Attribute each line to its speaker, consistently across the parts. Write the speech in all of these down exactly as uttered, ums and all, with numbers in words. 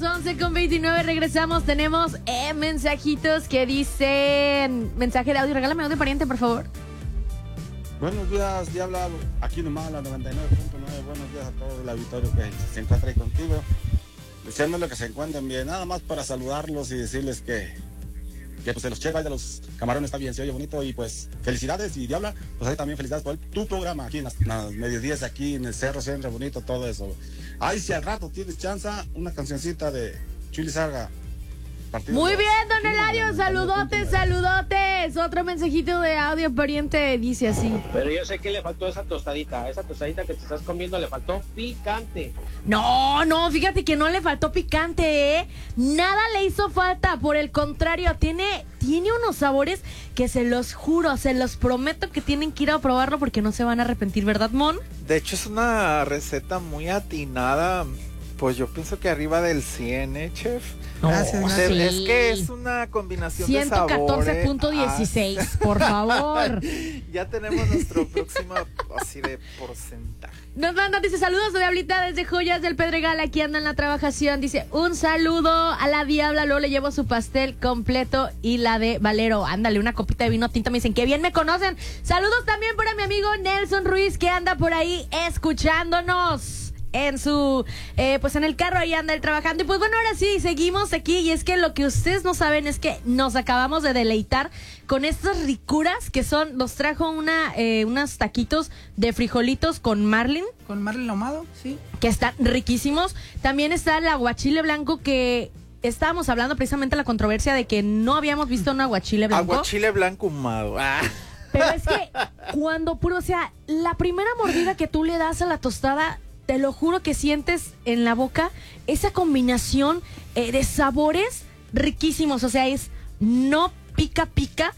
Speaker 1: las once con veintinueve regresamos. Tenemos eh, mensajitos que dicen... Mensaje de audio. Regálame audio, pariente, por favor.
Speaker 2: Buenos días, Diabla. Aquí nomás, la noventa y nueve punto nueve. Buenos días a todo el auditorio que se encuentra ahí contigo. Deseándole que se encuentren bien. Nada más para saludarlos y decirles que... que pues de los chefs de los camarones está bien, se oye bonito. Y pues felicidades. Y Diabla, pues ahí también felicidades por tu programa aquí en las, en las mediodías aquí en el cerro, siempre bonito todo eso. Ay, si al rato tienes chance, una cancioncita de Chuli Sarga.
Speaker 1: Muy bien, don Eladio, saludotes, saludotes. Otro mensajito de audio, pariente, dice así.
Speaker 3: Pero yo sé que le faltó esa tostadita, esa tostadita que te estás comiendo le faltó picante.
Speaker 1: No, no, fíjate que no le faltó picante, ¿eh? Nada le hizo falta, por el contrario, tiene, tiene unos sabores que se los juro, se los prometo que tienen que ir a probarlo porque no se van a arrepentir, ¿verdad, Mon?
Speaker 4: De hecho, es una receta muy atinada, pues yo pienso que arriba del cien, ¿eh, chef?
Speaker 1: No,
Speaker 4: Gracias,
Speaker 1: sí.
Speaker 4: Es que es una combinación
Speaker 1: ciento catorce punto dieciséis,
Speaker 4: ah,
Speaker 1: por favor.
Speaker 4: Ya tenemos nuestro próximo así de porcentaje.
Speaker 1: Nos manda, dice, saludos de Diablita desde Joyas del Pedregal, aquí anda en la trabajación. Dice, un saludo a la Diabla, luego le llevo su pastel completo y la de Valero. Ándale, una copita de vino tinto, me dicen, que bien me conocen. Saludos también para mi amigo Nelson Ruiz, que anda por ahí escuchándonos en su, eh, pues en el carro, ahí anda él trabajando. Y pues bueno, ahora sí, seguimos aquí. Y es que lo que ustedes no saben es que nos acabamos de deleitar con estas ricuras que son, nos trajo una, eh, unos taquitos de frijolitos con marlin.
Speaker 5: Con marlin ahumado, sí.
Speaker 1: Que están riquísimos. También está el aguachile blanco, que estábamos hablando precisamente de la controversia de que no habíamos visto un aguachile blanco.
Speaker 4: Aguachile blanco ahumado. Ah.
Speaker 1: Pero es que cuando puro, o sea, la primera mordida que tú le das a la tostada, te lo juro que sientes en la boca esa combinación eh, de sabores riquísimos. O sea, es no pica pica,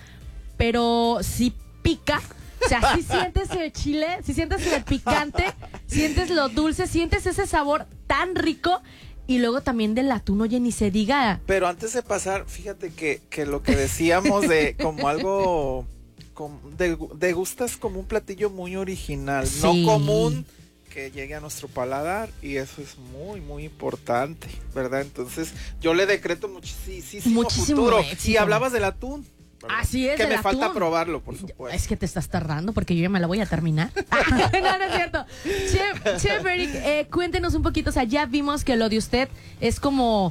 Speaker 1: pero sí pica. O sea, sí sientes el chile, sí sientes el picante, sientes lo dulce, sientes ese sabor tan rico. Y luego también del atún, oye, ni se diga.
Speaker 4: Pero antes de pasar, fíjate que, que lo que decíamos de como algo, como, de, degustas como un platillo muy original,
Speaker 1: sí.
Speaker 4: No común, que llegue a nuestro paladar, y eso es muy, muy importante, ¿verdad? Entonces, yo le decreto muchísimo,
Speaker 1: muchísimo
Speaker 4: futuro.
Speaker 1: éxito.
Speaker 4: Y hablabas del atún.
Speaker 1: Así es,
Speaker 4: que me
Speaker 1: atún.
Speaker 4: falta probarlo, por supuesto.
Speaker 1: Es que te estás tardando porque yo ya me la voy a terminar. No, no es cierto. Chef, Chef Eric, eh, cuéntenos un poquito. O sea, ya vimos que lo de usted es como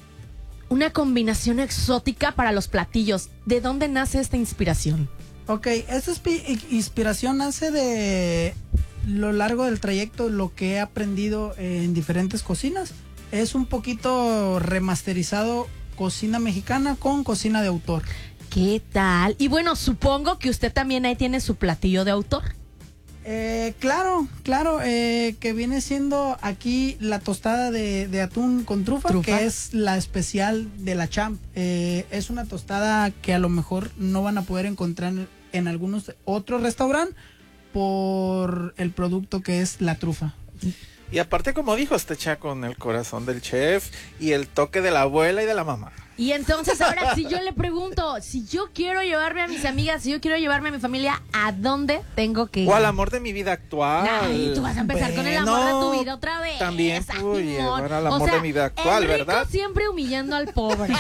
Speaker 1: una combinación exótica para los platillos. ¿De dónde nace esta inspiración?
Speaker 5: Ok, esta inspiración nace de lo largo del trayecto, lo que he aprendido en diferentes cocinas. Es un poquito remasterizado cocina mexicana con cocina de autor.
Speaker 1: ¿Qué tal? Y bueno, supongo que usted también ahí tiene su platillo de autor.
Speaker 5: Eh, claro, claro, eh, que viene siendo aquí la tostada de, de atún con trufa, trufa, que es la especial de la Champ. Eh, es una tostada que a lo mejor no van a poder encontrar en, en algunos otros restaurantes por el producto que es la trufa.
Speaker 4: Y aparte, como dijo, está hecha con el corazón del chef y el toque de la abuela y de la mamá.
Speaker 1: Y entonces ahora si yo le pregunto, si yo quiero llevarme a mis amigas, si yo quiero llevarme a mi familia, ¿a dónde tengo que ir?
Speaker 4: O al amor de mi vida actual.
Speaker 1: Ay, tú vas a empezar bueno, con el amor de tu vida otra vez.
Speaker 4: También puedo llevar al amor
Speaker 1: o sea,
Speaker 4: de mi vida actual,
Speaker 1: el rico
Speaker 4: ¿verdad?
Speaker 1: Siempre humillando al pobre.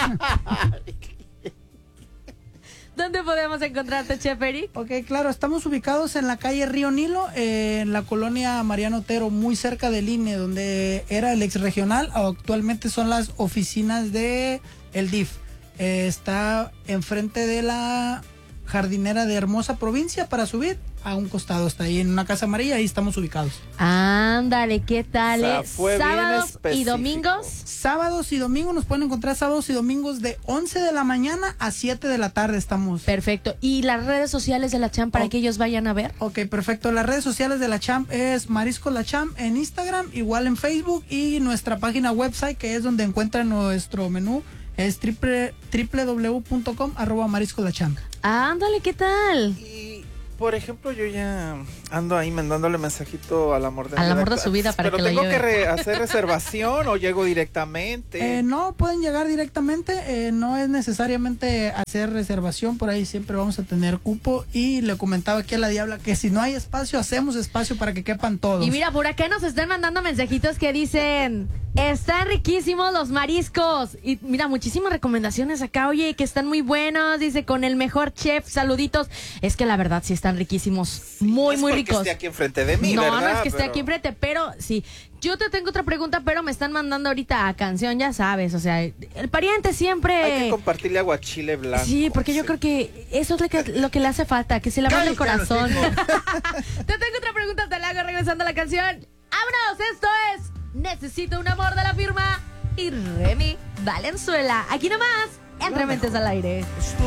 Speaker 1: ¿Dónde podemos encontrarte, Chef Eric?
Speaker 5: Ok, claro, estamos ubicados en la calle Río Nilo, eh, en la colonia Mariano Otero, muy cerca del I N E, donde era el ex regional, actualmente son las oficinas de el D I F. Eh, está enfrente de la jardinera de Hermosa Provincia para subir. A un costado está ahí en una casa amarilla, ahí estamos ubicados.
Speaker 1: Ándale, ¿qué tal?
Speaker 4: O sea, fue
Speaker 1: sábados y domingos.
Speaker 5: Sábados y domingos nos pueden encontrar sábados y domingos de once de la mañana a siete de la tarde estamos.
Speaker 1: Perfecto. ¿Y las redes sociales de la Champ para oh. que ellos vayan a ver?
Speaker 5: Ok, perfecto. Las redes sociales de la Champ es Mariscos La Champ en Instagram, igual en Facebook, y nuestra página website que es donde encuentran nuestro menú es triple, www punto com arroba Mariscos La Champ.
Speaker 1: Ándale, ¿qué tal?
Speaker 4: Y por ejemplo, yo ya ando ahí mandándole mensajito al amor de
Speaker 1: al amor de su vida para
Speaker 4: pero
Speaker 1: que
Speaker 4: tengo
Speaker 1: lo
Speaker 4: que re hacer reservación o llego directamente.
Speaker 5: Eh, no, pueden llegar directamente, eh, no es necesariamente hacer reservación, por ahí siempre vamos a tener cupo, y le comentaba aquí a la Diabla que si no hay espacio, hacemos espacio para que quepan todos.
Speaker 1: Y mira, por acá nos están mandando mensajitos que dicen, Están riquísimos los mariscos. Y mira, muchísimas recomendaciones acá, oye, que están muy buenos. Dice, con el mejor chef, saluditos. Es que la verdad sí están riquísimos. Muy,
Speaker 4: es
Speaker 1: muy
Speaker 4: porque
Speaker 1: ricos.
Speaker 4: esté aquí enfrente de mí,
Speaker 1: no,
Speaker 4: ¿verdad?
Speaker 1: no es que esté
Speaker 4: Pero-
Speaker 1: aquí enfrente, pero sí. Yo te tengo otra pregunta, pero me están mandando ahorita a canción, ya sabes. O sea, el pariente siempre...
Speaker 4: Hay que compartirle aguachile blanco.
Speaker 1: Sí, porque yo creo que eso es lo que, lo que le hace falta, que se le abra el corazón. Te tengo otra pregunta, te la hago regresando a la canción. ¡Vámonos! Esto es Necesito un amor de la firma y Remy Valenzuela. Aquí nomás, Entre Mentes al Aire.